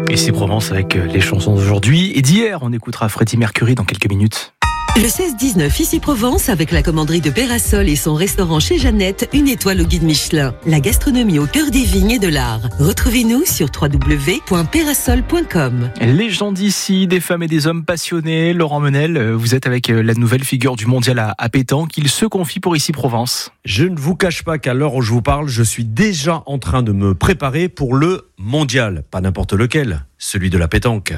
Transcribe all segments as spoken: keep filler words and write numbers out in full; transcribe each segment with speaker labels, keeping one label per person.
Speaker 1: Et c'est Provence avec les chansons d'aujourd'hui et d'hier. On écoutera Freddie Mercury dans quelques minutes.
Speaker 2: Le seize dix-neuf, ici Provence, avec la commanderie de Pérasol et son restaurant chez Jeannette, une étoile au guide Michelin. La gastronomie au cœur des vignes et de l'art. Retrouvez-nous sur w w w point pérasol point com.
Speaker 1: Les gens d'ici, des femmes et des hommes passionnés. Laurent Menel, vous êtes avec la nouvelle figure du mondial à, à pétanque. Il se confie pour ici Provence.
Speaker 3: Je ne vous cache pas qu'à l'heure où je vous parle, je suis déjà en train de me préparer pour le mondial. Pas n'importe lequel, celui de la pétanque.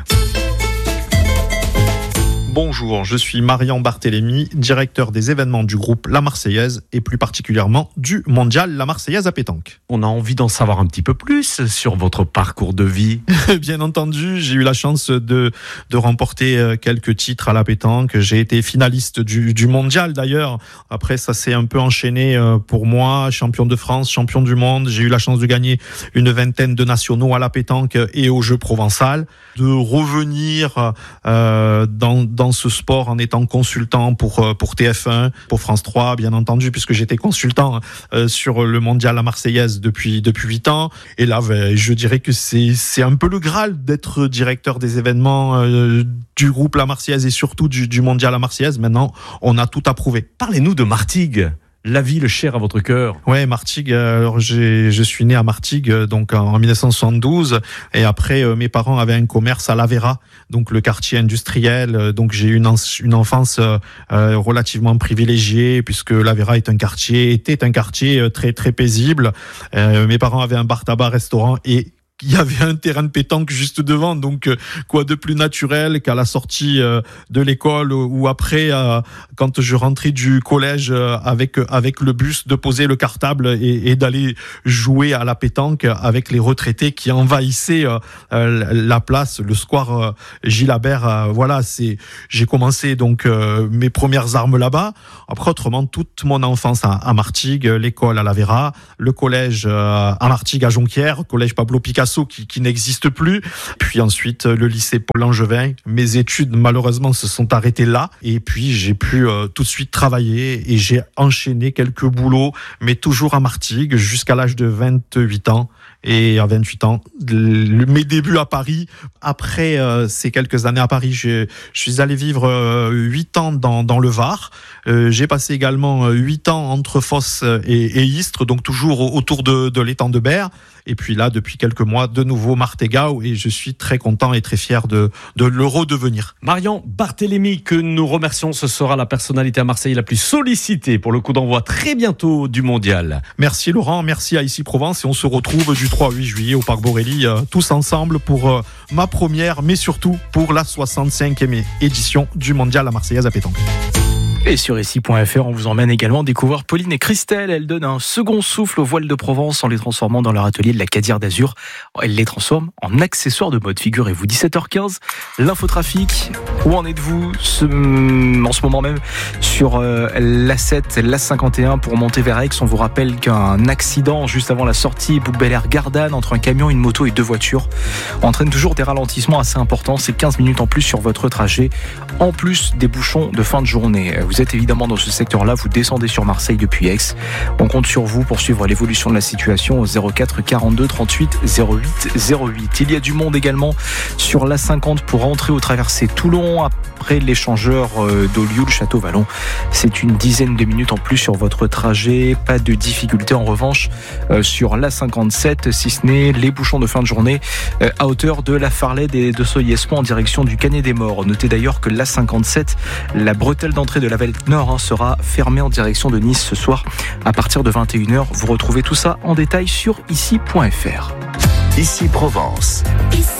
Speaker 4: Bonjour, je suis Marian Barthélémy, directeur des événements du groupe La Marseillaise et plus particulièrement du mondial La Marseillaise à pétanque.
Speaker 3: On a envie d'en savoir un petit peu plus sur votre parcours de vie.
Speaker 4: Bien entendu, j'ai eu la chance de, de remporter quelques titres à la pétanque. J'ai été finaliste du, du mondial d'ailleurs. Après, ça s'est un peu enchaîné pour moi. Champion de France, champion du monde. J'ai eu la chance de gagner une vingtaine de nationaux à la pétanque et au jeu provençal. De revenir euh, dans, dans ce sport en étant consultant pour, pour T F un, pour France trois, bien entendu, puisque j'étais consultant euh, sur le mondial La Marseillaise depuis, depuis huit ans. Et là, ben, je dirais que c'est, c'est un peu le Graal d'être directeur des événements euh, du groupe La Marseillaise et surtout du, du mondial La Marseillaise. Maintenant, on a tout approuvé.
Speaker 3: Parlez-nous de Martigues. La ville chère à votre cœur.
Speaker 4: Ouais, Martigues. Alors j'ai, je suis né à Martigues, donc en dix-neuf cent soixante-douze, et après euh, mes parents avaient un commerce à l'Avera, donc le quartier industriel. Donc j'ai eu une, une enfance euh, relativement privilégiée puisque l'Avera est un quartier, était un quartier très très paisible. Euh, mes parents avaient un bar tabac restaurant et il y avait un terrain de pétanque juste devant, donc quoi de plus naturel qu'à la sortie de l'école ou après, quand je rentrais du collège avec avec le bus, de poser le cartable et, et d'aller jouer à la pétanque avec les retraités qui envahissaient la place, le square Gilabert. Voilà, c'est j'ai commencé donc mes premières armes là-bas. Après, autrement, toute mon enfance à, à Martigues, l'école à l'Avera, le collège à Martigues à Jonquière, collège Pablo Picasso qui, qui n'existe plus. Puis ensuite, le lycée Paul Langevin. Mes études, malheureusement, se sont arrêtées là. Et puis, j'ai pu euh, tout de suite travailler et j'ai enchaîné quelques boulots, mais toujours à Martigues jusqu'à l'âge de vingt-huit ans. Et à vingt-huit ans, le, mes débuts à Paris. Après euh, ces quelques années à Paris, je, je suis allé vivre euh, huit ans dans, dans le Var. Euh, j'ai passé également huit ans entre Fos et, et Istres, donc toujours autour de, de l'étang de Berre. Et puis là, depuis quelques mois, de nouveau Martégaud, et je suis très content et très fier de, de le redevenir.
Speaker 3: Marian Barthélémy, que nous remercions, ce sera la personnalité à Marseille la plus sollicitée pour le coup d'envoi très bientôt du mondial.
Speaker 4: Merci Laurent, merci à Ici Provence, et on se retrouve du trois au huit juillet au Parc Borély, euh, tous ensemble pour euh, ma première, mais surtout pour la soixante-cinquième édition du mondial La Marseillaise à pétanque.
Speaker 1: Et sur ici point f r, on vous emmène également découvrir Pauline et Christelle. Elles donnent un second souffle aux voiles de Provence en les transformant dans leur atelier de la Cadière d'Azur. Elles les transforment en accessoires de mode. Figurez-vous, dix-sept heures quinze, l'infotrafic. Où en êtes-vous ce, en ce moment même sur euh, l'A sept, l'A cinquante et un pour monter vers Aix? On vous rappelle qu'un accident juste avant la sortie Bouc-Bel-Air-Gardanne entre un camion, une moto et deux voitures entraîne toujours des ralentissements assez importants. C'est quinze minutes en plus sur votre trajet, en plus des bouchons de fin de journée. Vous êtes évidemment dans ce secteur-là, vous descendez sur Marseille depuis Aix. On compte sur vous pour suivre l'évolution de la situation au zéro quatre quarante-deux trente-huit zéro huit zéro huit. Il y a du monde également sur l'A cinquante pour entrer au traversée Toulon après l'échangeur d'Ollioules Château-Vallon. C'est une dizaine de minutes en plus sur votre trajet. Pas de difficulté en revanche sur l'A cinquante-sept, si ce n'est les bouchons de fin de journée à hauteur de la Farlède et de Soyespan en direction du Canet des Morts. Notez d'ailleurs que l'A cinquante-sept, la bretelle d'entrée de la Vallée Nord hein, sera fermée en direction de Nice ce soir à partir de vingt et une heures. Vous retrouvez tout ça en détail sur ici point f r.
Speaker 5: Ici Provence. Ici.